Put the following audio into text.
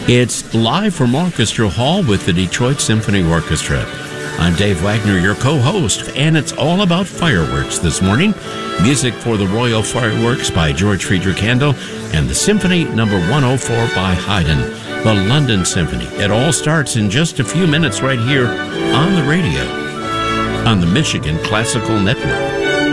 It's live from Orchestra Hall with the Detroit Symphony Orchestra. I'm Dave Wagner, your co-host, and it's all about fireworks this morning. Music for the Royal Fireworks by George Friedrich Handel and the Symphony No. 104 by Haydn, the London Symphony. It all starts in just a few minutes right here on the radio, on the Michigan Classical Network.